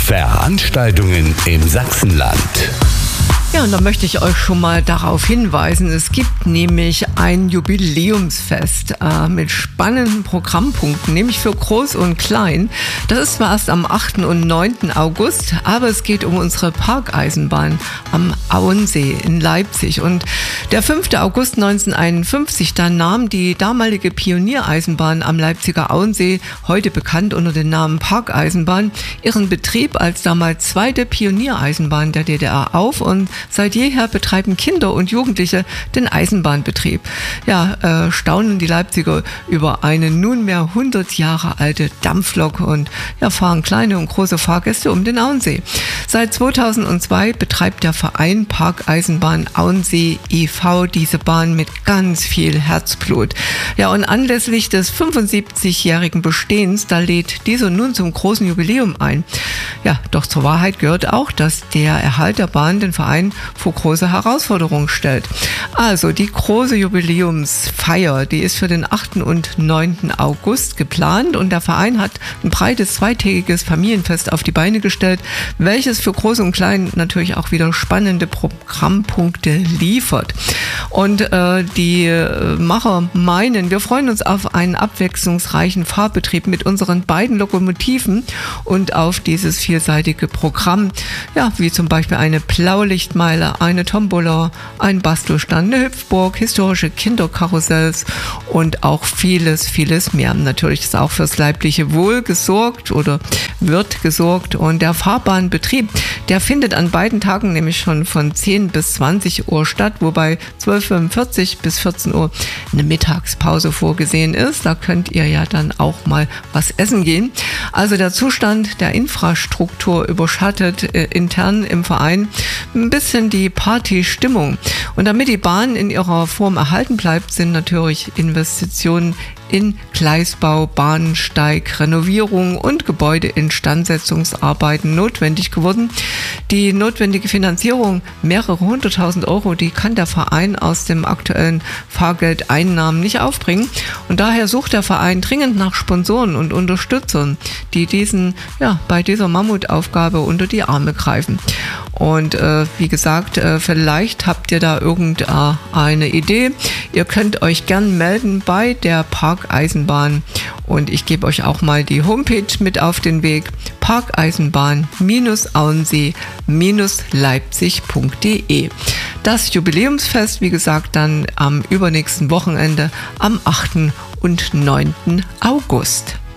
Veranstaltungen im Sachsenland. Ja, und da möchte ich euch schon mal darauf hinweisen, es gibt nämlich ein Jubiläumsfest mit spannenden Programmpunkten, nämlich für Groß und Klein. Das ist zwar erst am 8. und 9. August, aber es geht um unsere Parkeisenbahn am Auensee in Leipzig. Und der 5. August 1951, da nahm die damalige Pioniereisenbahn am Leipziger Auensee, heute bekannt unter dem Namen Parkeisenbahn, ihren Betrieb als damals zweite Pioniereisenbahn der DDR auf und seit jeher betreiben Kinder und Jugendliche den Eisenbahnbetrieb. Ja, staunen die Leipziger über eine nunmehr 100 Jahre alte Dampflok und ja, fahren kleine und große Fahrgäste um den Auensee. Seit 2002 betreibt der Verein Parkeisenbahn Auensee e.V. diese Bahn mit ganz viel Herzblut. Ja, und anlässlich des 75-jährigen Bestehens, da lädt dieser nun zum großen Jubiläum ein. Ja, doch zur Wahrheit gehört auch, dass der Erhalt der Bahn den Verein vor große Herausforderungen stellt. Also die große Jubiläumsfeier, die ist für den 8. und 9. August geplant und der Verein hat ein breites zweitägiges Familienfest auf die Beine gestellt, welches für Groß und Klein natürlich auch wieder spannende Programmpunkte liefert. Und die Macher meinen, wir freuen uns auf einen abwechslungsreichen Fahrbetrieb mit unseren beiden Lokomotiven und auf dieses vielseitige Programm, ja, wie zum Beispiel eine Blaulichtmeile, eine Tombola, ein Bastelstand, eine Hüpfburg, historische Kinderkarussells und auch vieles, vieles mehr. Natürlich ist auch fürs leibliche Wohl gesorgt oder wird gesorgt und der Fahrbahnbetrieb, der findet an beiden Tagen nämlich schon von 10 bis 20 Uhr statt, wobei 12:45 bis 14 Uhr eine Mittagspause vorgesehen ist. Da könnt ihr ja dann auch mal was essen gehen. Also der Zustand der Infrastruktur überschattet intern im Verein ein bisschen die Partystimmung. Und damit die Bahn in ihrer Form erhalten bleibt, sind natürlich Investitionen in Gleisbau, Bahnsteig, Renovierung und Gebäudeinstandsetzungsarbeiten notwendig geworden. Die notwendige Finanzierung, mehrere 100.000 Euro, die kann der Verein aus dem aktuellen Fahrgeldeinnahmen nicht aufbringen. Und daher sucht der Verein dringend nach Sponsoren und Unterstützern, die bei dieser Mammutaufgabe unter die Arme greifen. Und wie gesagt, vielleicht habt ihr da irgendeine Idee. Ihr könnt euch gern melden bei der Parkeisenbahn und ich gebe euch auch mal die Homepage mit auf den Weg: parkeisenbahn-auensee-leipzig.de. Das Jubiläumsfest, wie gesagt, dann am übernächsten Wochenende am 8. und 9. August.